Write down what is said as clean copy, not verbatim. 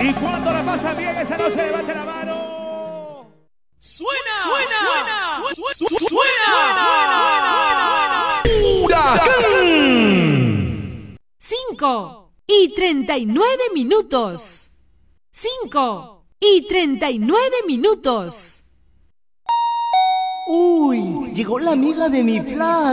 Y cuando la pasan bien esa noche, levante la mano. ¡Suena! ¡Huracán! 5:39. 5:39. Uy, llegó la amiga de mi plan.